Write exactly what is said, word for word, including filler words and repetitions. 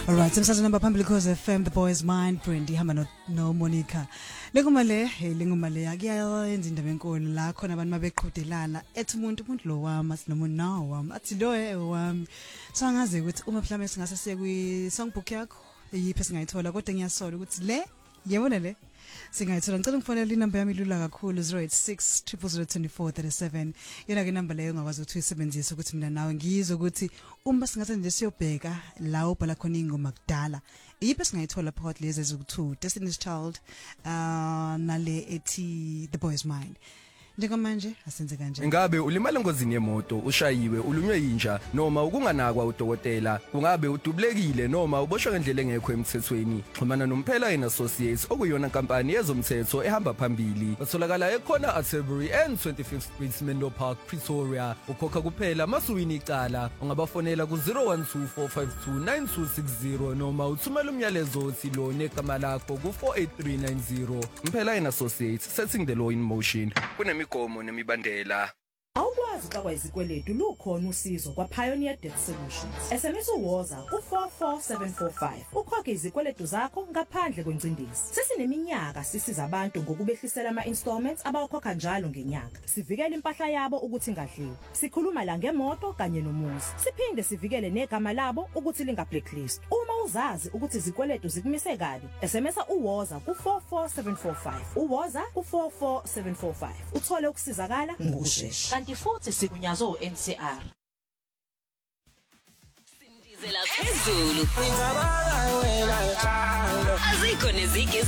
All right, semsakazo number phambili cause F M, The Boys Mind, Brandy hamba no, no Monica. Lengoma le, hey lengoma le akuyenza indaba enkulu la khona abantu mabeqhudelana ethi umuntu umuntu lo wami asinomuntu nawo wami athi lo eh wami. So angazi ukuthi uma mhlawumbe singase siye kwi songbook yakho yiphi singayithola kodwa ngiyasola ukuthi le yebona le singayithola ngicela ngifonele inamba yami ilula kakhulu zero eight six zero zero zero two four three seven yona ke number leyo ngakwazi ukuthi uyisebenzise ukuthi mina nawe ngizwe ukuthi uma singathi nje siyobheka la ubhala khona ingoma kudala yiphi singayithola phakathi lezi eziku-two Destiny's Child uh nale ethi The Boys Mind. Njengamanje asenze kanje. Ingabe ulimala engozini yemoto, ushayiwe, ulunywe yinja noma ukunganakwa udokotela, kungabe udubulekile noma uboshwe ngendlela engekho emthethweni. Xhumana noMphela and Associates okuyona inkampani yezomthetho ehamba phambili. Batholakala ekhona Atterbury and twenty-fifth Street Menlo Park, Pretoria. Ukhokha kuphela masuwini icala. Ungabafonela ku zero one two four five two nine two six zero noma uthumela umyalezo othi lo negama lakho ku four eight three nine zero. Mphela and Associates, setting the law in motion. Kunemigomo nemibandela. Awukwazi xa kwayizikweletu lukhona usizo kwa Pioneer Debt Solutions. S M S uwoza ku four four seven four five. Ukhokhe izikweletu zakho ngaphandle kwencindezi. Sesineminyaka sisiza abantu ngokubehlisela ama installments abawakhokha njalo ngenyanga. Sivikele impahla yabo ukuthi ingadliwa. Sikhuluma la ngemoto kanye nomuzi. Siphinde sivikele negama labo ukuthi linga blacklist. Uma uzazi ukuthi izikweletu zikumise kabi, S M S uwoza ku four four seven four five. Uwoza ku four four seven four five. Uthole ukusizakala ngokusheshsha. Kanti futhi sikunyazo u N C R. Sindizela phezulu. Azikho nezike